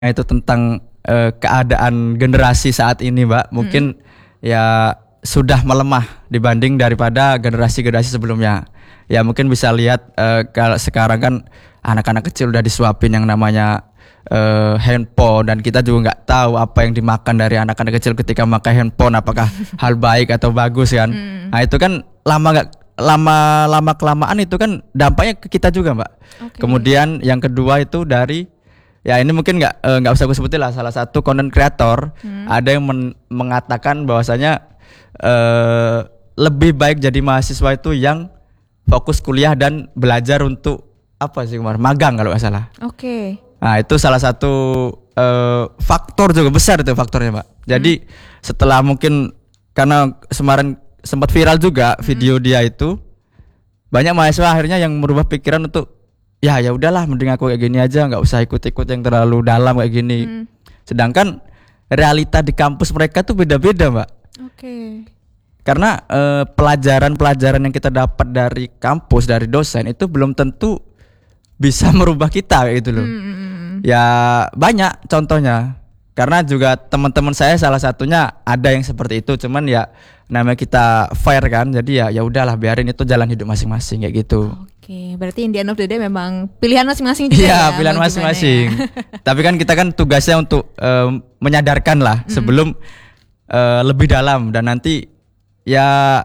itu tentang keadaan generasi saat ini, Mbak. Mungkin ya sudah melemah dibanding daripada generasi-generasi sebelumnya. Ya mungkin bisa lihat kalau sekarang kan anak-anak kecil udah disuapin yang namanya handphone, dan kita juga nggak tahu apa yang dimakan dari anak-anak kecil ketika memakai handphone, apakah hal baik atau bagus kan. Nah itu kan lama kelamaan itu kan dampaknya ke kita juga, Mbak. Kemudian yang kedua itu dari, ya ini mungkin nggak usah gue sebutin lah, salah satu content creator ada yang mengatakan bahwasanya lebih baik jadi mahasiswa itu yang fokus kuliah dan belajar untuk apa sih kemarin, magang kalau nggak salah. Nah itu salah satu faktor juga besar itu faktornya, Mbak. Jadi setelah mungkin karena kemarin sempat viral juga video dia itu, banyak mahasiswa akhirnya yang merubah pikiran untuk ya udahlah, mending aku kayak gini aja, nggak usah ikut-ikut yang terlalu dalam kayak gini. Sedangkan realita di kampus mereka tuh beda-beda, Mbak. Karena pelajaran-pelajaran yang kita dapat dari kampus, dari dosen itu belum tentu bisa merubah kita kayak gitu loh. Ya banyak contohnya. Karena juga teman-teman saya salah satunya ada yang seperti itu, cuman ya namanya kita fair kan, jadi ya udahlah, biarin itu jalan hidup masing-masing kayak gitu. Berarti in the end of the day memang pilihan masing-masing juga ya. Iya, pilihan masing-masing. Tapi kan kita kan tugasnya untuk menyadarkan lah sebelum lebih dalam, dan nanti ya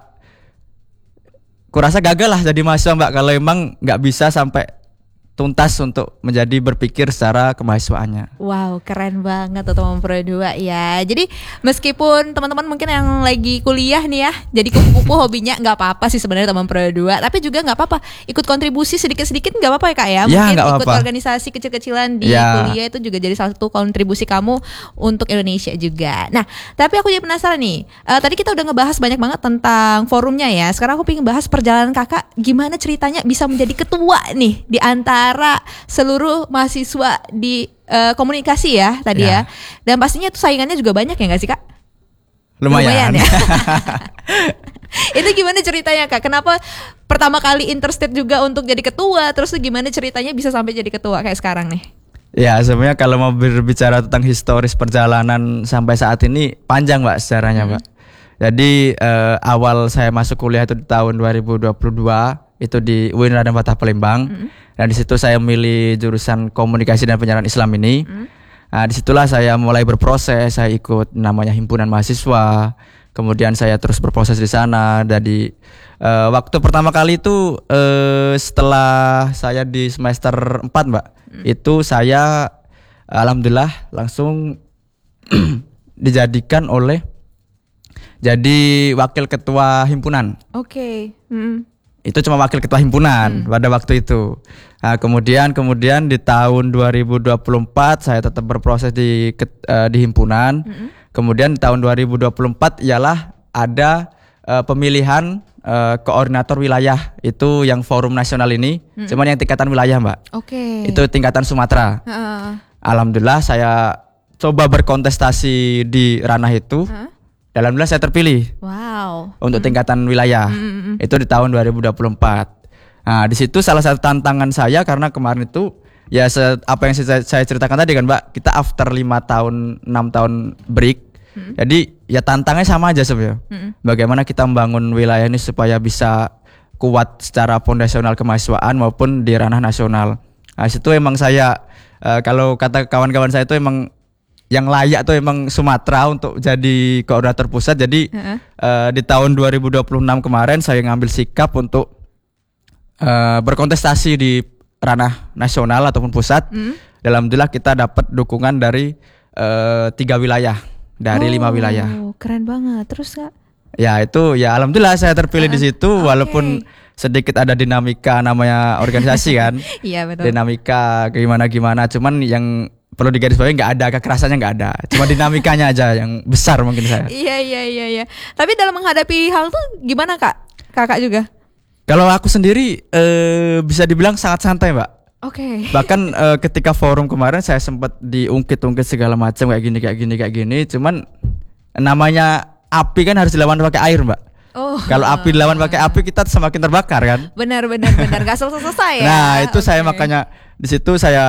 kurasa gagal lah jadi mahasiswa, Mbak, kalau emang nggak bisa sampai tuntas untuk menjadi berpikir secara kemahasiswaannya. Wow, keren banget tuh teman Pro 2 ya. Jadi meskipun teman-teman mungkin yang lagi kuliah nih ya, jadi kupu-kupu hobinya, nggak apa-apa sih sebenarnya teman Pro 2. Tapi juga nggak apa-apa ikut kontribusi sedikit-sedikit, nggak apa-apa ya Kak ya. Mungkin ikut organisasi kecil-kecilan di kuliah itu juga jadi salah satu kontribusi kamu untuk Indonesia juga. Nah, tapi aku jadi penasaran nih. Tadi kita udah ngebahas banyak banget tentang forumnya ya. Sekarang aku pengen bahas perjalanan Kakak, gimana ceritanya bisa menjadi ketua nih di antara seluruh mahasiswa di komunikasi ya tadi ya. Dan pastinya itu saingannya juga banyak ya nggak sih Kak? Lumayan ya. Itu gimana ceritanya Kak? Kenapa pertama kali interested juga untuk jadi ketua? Terus gimana ceritanya bisa sampai jadi ketua kayak sekarang nih? Ya sebenarnya kalau mau berbicara tentang historis perjalanan sampai saat ini panjang, Mbak, sejarahnya, Mbak. Jadi awal saya masuk kuliah itu di tahun 2022 itu di UIN Raden Fatah Palembang. Dan di situ saya memilih jurusan komunikasi dan penyiaran Islam ini. Nah, disitulah saya mulai berproses. Saya ikut namanya himpunan mahasiswa. Kemudian saya terus berproses di sana. Jadi waktu pertama kali itu setelah saya di semester 4, Mbak, itu saya alhamdulillah langsung dijadikan jadi wakil ketua himpunan. Itu cuma wakil ketua himpunan pada waktu itu. Nah, kemudian di tahun 2024 saya tetap berproses di himpunan. Kemudian di tahun 2024 ialah ada pemilihan koordinator wilayah, itu yang forum nasional ini, cuman yang tingkatan wilayah, Mbak. Itu tingkatan Sumatera. Alhamdulillah saya coba berkontestasi di ranah itu. Alhamdulillah saya terpilih. Untuk tingkatan wilayah. Itu di tahun 2024. Nah, di situ salah satu tantangan saya karena kemarin itu ya apa yang saya ceritakan tadi kan, Mbak, kita after 5 tahun 6 tahun break. Jadi ya tantangannya sama aja sebenarnya. Bagaimana kita membangun wilayah ini supaya bisa kuat secara fondasional kemahasiswaan maupun di ranah nasional. Nah, situ emang saya kalau kata kawan-kawan saya itu emang yang layak tuh emang Sumatera untuk jadi koordinator pusat. Jadi di tahun 2026 kemarin saya ngambil sikap untuk berkontestasi di ranah nasional ataupun pusat. Alhamdulillah kita dapat dukungan dari 3 wilayah dari 5 wilayah. Keren banget. Terus Kak? Ya itu ya alhamdulillah saya terpilih di situ, walaupun sedikit ada dinamika namanya organisasi kan. Iya betul. Dinamika gimana, cuman yang perlu digarisbawahi nggak ada kekerasannya, nggak ada, cuma dinamikanya aja yang besar mungkin saya. Iya. Tapi dalam menghadapi hal tuh gimana Kak? Kakak juga? Kalau aku sendiri bisa dibilang sangat santai, Mbak. Bahkan ketika forum kemarin saya sempat diungkit-ungkit segala macam kayak gini. Cuman namanya api kan harus dilawan pakai air, Mbak. Kalau api dilawan pakai api kita semakin terbakar kan. Benar. Gak selesai ya. Nah itu saya makanya di situ saya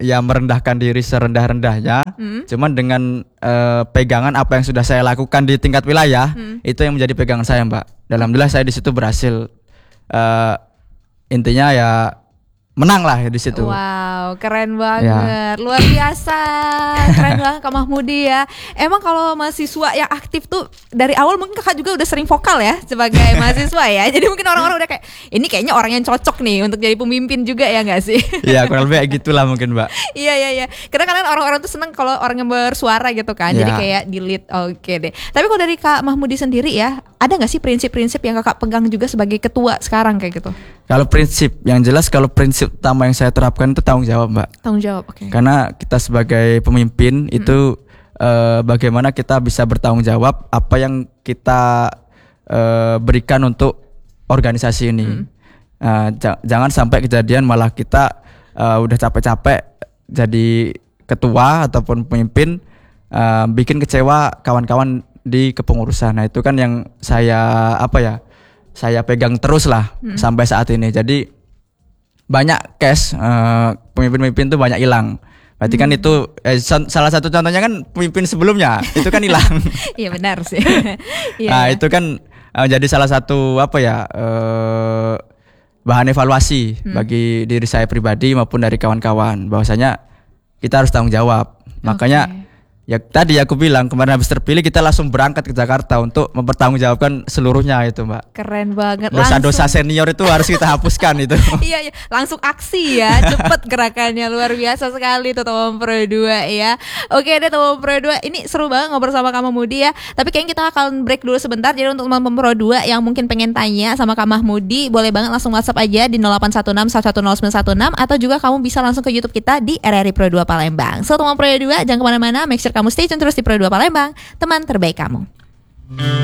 ya merendahkan diri serendah-rendahnya. Cuman dengan pegangan apa yang sudah saya lakukan di tingkat wilayah, itu yang menjadi pegangan saya, Mbak. Alhamdulillah saya di situ berhasil, intinya ya menang lah di situ. Wow, keren banget, luar biasa, keren banget Kak Mahmudi ya. Emang kalau mahasiswa yang aktif tuh dari awal mungkin kakak juga udah sering vokal ya sebagai mahasiswa ya. Jadi mungkin orang-orang udah kayak ini kayaknya orang yang cocok nih untuk jadi pemimpin juga ya nggak sih? Iya kurang lebih kayak gitulah mungkin Mbak. Iya. Karena kadang orang-orang tuh seneng kalau orang yang bersuara gitu kan. Jadi kayak di lead. Oke deh. Tapi kalau dari Kak Mahmudi sendiri ya, ada nggak sih prinsip-prinsip yang kakak pegang juga sebagai ketua sekarang kayak gitu? Kalau prinsip, yang jelas kalau prinsip utama yang saya terapkan itu tanggung jawab, Mbak. Tanggung jawab, oke. Karena kita sebagai pemimpin itu bagaimana kita bisa bertanggung jawab apa yang kita berikan untuk organisasi ini. Jangan sampai kejadian malah kita udah capek-capek jadi ketua ataupun pemimpin bikin kecewa kawan-kawan di kepengurusan. Nah itu kan yang saya saya pegang terus lah sampai saat ini. Jadi banyak case pemimpin-pemimpin tuh banyak hilang. Berarti kan itu salah satu contohnya kan pemimpin sebelumnya itu kan hilang. Iya benar sih. Nah itu kan jadi salah satu bahan evaluasi bagi diri saya pribadi maupun dari kawan-kawan. Bahwasanya kita harus tanggung jawab. Makanya ya tadi aku bilang kemarin habis terpilih kita langsung berangkat ke Jakarta untuk mempertanggungjawabkan seluruhnya itu Mbak. Keren banget. Dosa-dosa senior itu harus kita hapuskan itu. Iya, langsung aksi ya, cepet gerakannya luar biasa sekali tuh teman Pro 2 ya. Oke deh teman Pro 2, ini seru banget ngobrol sama Kak Mahmudi ya. Tapi kayaknya kita akan break dulu sebentar. Jadi untuk teman Pro 2 yang mungkin pengen tanya sama Kak Mahmudi, boleh banget langsung WhatsApp aja di 0816 110916 atau juga kamu bisa langsung ke YouTube kita di RRI Pro 2 Palembang. So teman Pro 2 jangan kemana-mana, make sure kamu stay tune terus di Pro 2 Palembang, teman terbaik kamu.